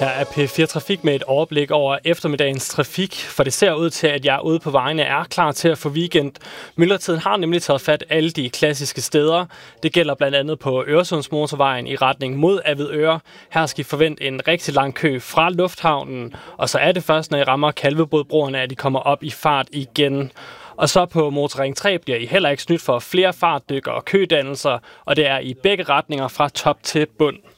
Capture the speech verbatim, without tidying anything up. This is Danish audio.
Her er P fire Trafik med et overblik over eftermiddagens trafik, for det ser ud til, at jeg ude på vejene er klar til at få weekend. Myldretiden har nemlig taget fat alle de klassiske steder. Det gælder blandt andet på Øresundsmotorvejen i retning mod Avedøre. Her skal I forvente en rigtig lang kø fra lufthavnen, og så er det først, når I rammer Kalvebodbroerne, at de kommer op i fart igen. Og så på Motorring tre bliver I heller ikke snydt for flere fartdykker og kødannelser, og det er i begge retninger fra top til bund.